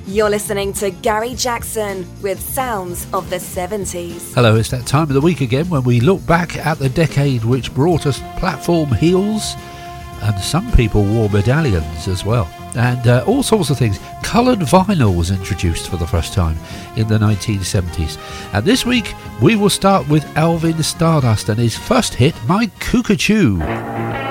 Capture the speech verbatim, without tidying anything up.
You're listening to Gary Jackson with Sounds of the seventies. Hello, it's that time of the week again when we look back at the decade which brought us platform heels, and some people wore medallions as well, and uh, all sorts of things. Coloured vinyl was introduced for the first time in the nineteen seventies. And this week we will start with Alvin Stardust and his first hit, My Cuckoo.